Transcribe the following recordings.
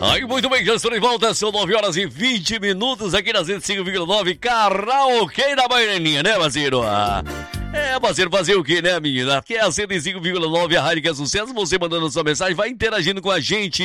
Aí, muito bem, já estou de volta, são 9 horas e 20 minutos aqui na 105,9, karaokê da Baianinha, né, parceiro? Parceiro, fazer o quê, né, menina? Aqui é a 105,9, a rádio que é sucesso, você mandando sua mensagem, vai interagindo com a gente.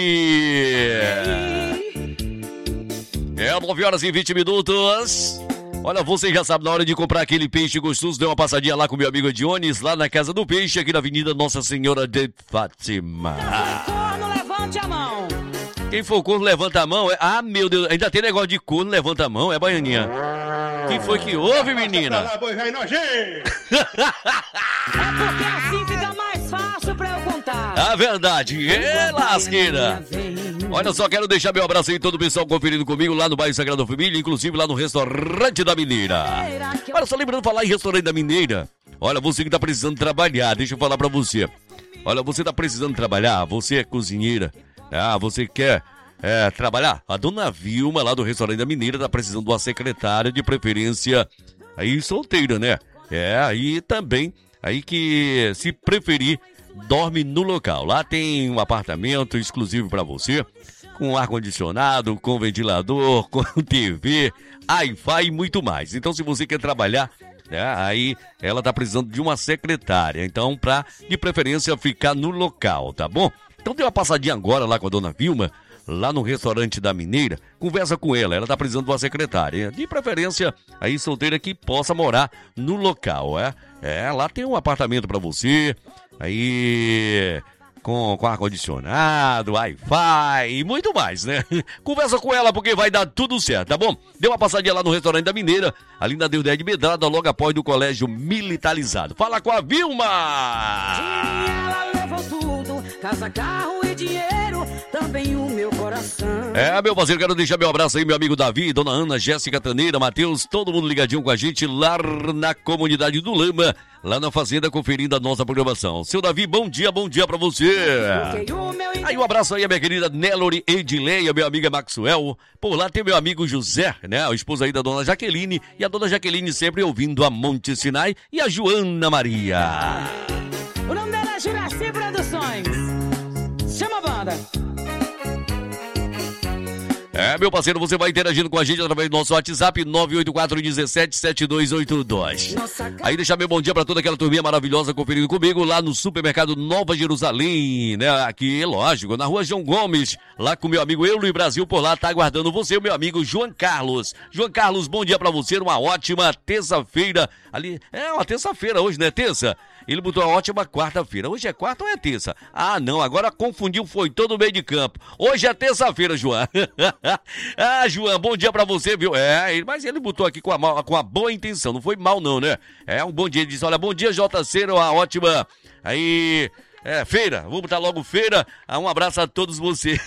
9 horas e 20 minutos. Olha, você já sabe, na hora de comprar aquele peixe gostoso, dê uma passadinha lá com meu amigo Dionis, lá na Casa do Peixe, aqui na Avenida Nossa Senhora de Fátima. Corno, levante a mão. Quem for corno, levanta a mão. Meu Deus, ainda tem negócio de corno, levanta a mão, Baianinha? Que foi que houve, menina? É porque assim fica mais fácil pra eu contar. A verdade, lasqueira. Olha só, quero deixar meu abraço aí, todo o pessoal conferindo comigo lá no bairro Sagrada Família, inclusive lá no Restaurante da Mineira. Olha só, lembrando de falar em Restaurante da Mineira. Olha, você que tá precisando trabalhar, deixa eu falar pra você. Olha, você tá precisando trabalhar, você é cozinheira, você quer trabalhar? A dona Vilma lá do Restaurante da Mineira tá precisando de uma secretária, de preferência aí solteira, né? Aí também, aí que se preferir, dorme no local. Lá tem um apartamento exclusivo para você, com ar-condicionado, com ventilador, com TV, Wi-Fi e muito mais. Então, se você quer trabalhar, aí ela tá precisando de uma secretária. Então, de preferência, ficar no local, tá bom? Então, dê uma passadinha agora lá com a dona Vilma, lá no Restaurante da Mineira, conversa com ela tá precisando de uma secretária, de preferência aí solteira que possa morar no local, lá tem um apartamento para você, aí com ar-condicionado, Wi-Fi e muito mais, né? Conversa com ela porque vai dar tudo certo, tá bom? Dê uma passadinha lá no Restaurante da Mineira, ali na Deodé de Medrada, logo após do Colégio Militarizado. Fala com a Vilma! Ela levou tudo, casa, carro e dinheiro, também o meu coração. Meu parceiro, quero deixar meu abraço aí, meu amigo Davi, dona Ana, Jéssica Taneira, Matheus, todo mundo ligadinho com a gente lá na comunidade do Lama, lá na fazenda, conferindo a nossa programação. Seu Davi, bom dia pra você. Aí um abraço aí a minha querida Nelore Edileia, minha amiga Maxwell. Por lá tem meu amigo José, né? O esposo aí da dona Jaqueline. E a dona Jaqueline sempre ouvindo a Monte Sinai. E a Joana Maria. O nome dela é Juraci Produções. Chama a banda. Meu parceiro, você vai interagindo com a gente através do nosso WhatsApp 984-17-7282. Aí deixar meu bom dia pra toda aquela turminha maravilhosa conferindo comigo lá no Supermercado Nova Jerusalém, né? Aqui, lógico, na Rua João Gomes, lá com meu amigo Euro e Brasil, por lá tá aguardando você, o meu amigo João Carlos. João Carlos, bom dia pra você, uma ótima terça-feira. Ali, uma terça-feira hoje, né? Terça. Ele botou uma ótima quarta-feira. Hoje é quarta ou é terça? Não, agora confundiu, foi todo o meio de campo. Hoje é terça-feira, João. João, bom dia pra você, viu? Mas ele botou aqui com a boa intenção, não foi mal não, né? Um bom dia, ele disse, olha, bom dia, JC, uma ótima, aí... feira, vou botar logo feira. Um abraço a todos vocês.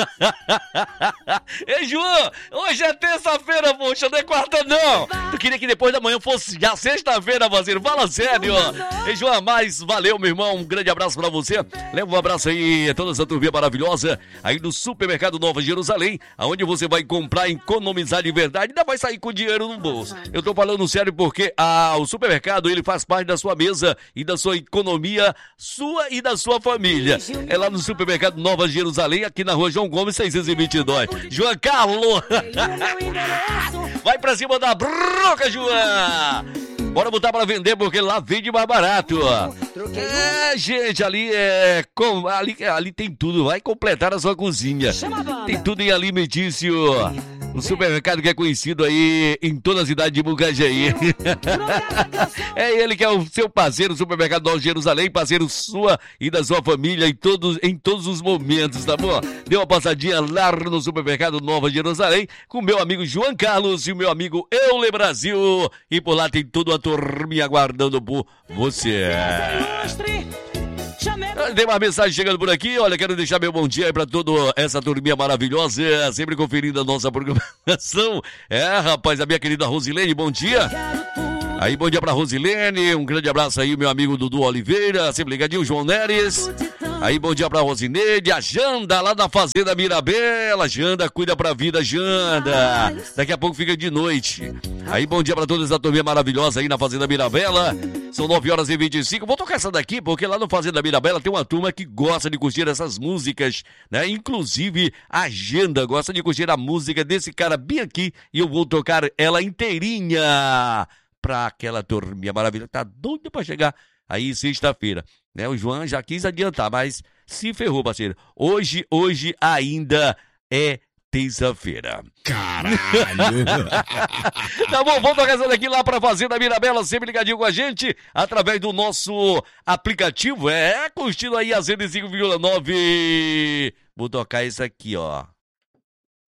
Ei, João, hoje é terça-feira, poxa, não é quarta não. Tu queria que depois da manhã fosse já sexta-feira, parceiro, fala sério. Ei, João, mas valeu, meu irmão, um grande abraço pra você. Leva um abraço aí a toda essa turminha maravilhosa aí do Supermercado Nova Jerusalém, aonde você vai comprar, economizar de verdade, ainda vai sair com dinheiro no bolso. Eu tô falando sério porque o supermercado, ele faz parte da sua mesa e da sua economia, sua e da sua família. É lá no Supermercado Nova Jerusalém, aqui na Rua João Gomes 622. João Carlos! Vai pra cima da broca, João! Bora botar pra vender, porque lá vende mais barato. Gente, ali ali tem tudo. Vai completar a sua cozinha. Tem tudo em alimentício. O supermercado que é conhecido aí em toda a cidade de Mucajaí. É ele que é o seu parceiro, o Supermercado Nova Jerusalém, parceiro sua e da sua família em todos os momentos, tá bom? Dê uma passadinha lá no Supermercado Nova Jerusalém com o meu amigo João Carlos e o meu amigo Eule Brasil. E por lá tem toda a turminha aguardando por você. Tem uma mensagem chegando por aqui. Olha, quero deixar meu bom dia aí pra toda essa turminha maravilhosa, sempre conferindo a nossa programação. Rapaz, a minha querida Rosilene, bom dia. Aí, bom dia pra Rosilene, um grande abraço aí, meu amigo Dudu Oliveira, sempre ligadinho, João Neres. Aí, bom dia pra Rosineide, a Janda lá da Fazenda Mirabela. Janda, cuida pra vida, Janda. Daqui a pouco fica de noite. Aí, bom dia pra toda essa turminha maravilhosa aí na Fazenda Mirabela. São 9h25. Vou tocar essa daqui, porque lá no Fazenda Mirabela tem uma turma que gosta de curtir essas músicas, né? Inclusive, a Janda gosta de curtir a música desse cara bem aqui. E eu vou tocar ela inteirinha pra aquela turminha maravilhosa. Tá doida pra chegar aí sexta-feira, né? O João já quis adiantar, mas se ferrou, parceiro. Hoje ainda é terça-feira. Caralho! Tá bom, vamos tocar essa daqui lá pra Fazenda Mirabela, sempre ligadinho com a gente, através do nosso aplicativo, curtindo aí a 105,9. Vou tocar isso aqui, ó.